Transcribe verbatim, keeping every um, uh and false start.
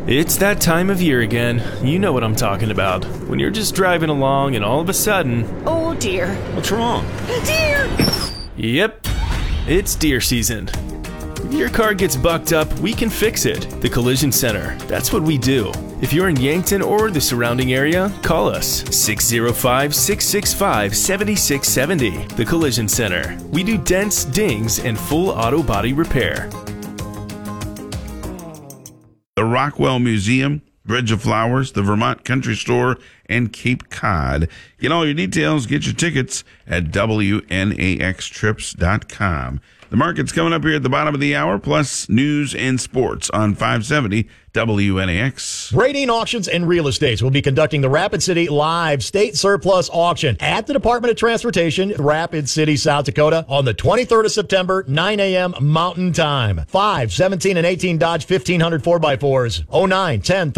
It's that time of year again. You know what I'm talking about. When you're just driving along and all of a sudden... Oh dear. What's wrong? Deer! Yep, it's deer season. If your car gets bucked up, we can fix it. The Collision Center. That's what we do. If you're in Yankton or the surrounding area, call us six oh five, six six five, seven six seven oh. The Collision Center. We do dents, dings, and full auto body repair. The Rockwell Museum, Bridge of Flowers, the Vermont Country Store, and Cape Cod. Get all your details, get your tickets at W N A X trips dot com. The market's coming up here at the bottom of the hour, plus news and sports on five seventy W N A X. Bradeen Auctions and Real Estates will be conducting the Rapid City Live State Surplus Auction at the Department of Transportation, Rapid City, South Dakota, on the twenty-third of September, nine a.m. Mountain Time. five, seventeen, and eighteen Dodge fifteen hundred four by fours, oh nine, ten,